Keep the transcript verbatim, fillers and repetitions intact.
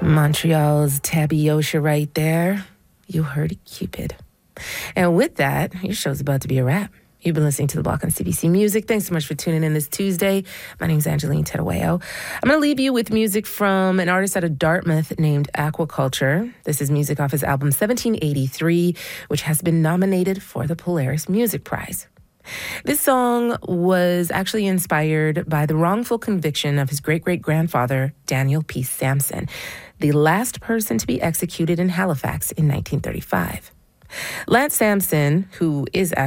Montreal's Tabby Osha right there. You heard Cupid. And with that, your show's about to be a wrap. You've been listening to The Block on C B C Music. Thanks so much for tuning in this Tuesday. My name's Angeline Tedaweo. I'm going to leave you with music from an artist out of Dartmouth named Aquaculture. This is music off his album seventeen eighty-three, which has been nominated for the Polaris Music Prize. This song was actually inspired by the wrongful conviction of his great-great-grandfather, Daniel P. Sampson, the last person to be executed in Halifax in nineteen thirty-five. Lance Sampson, who is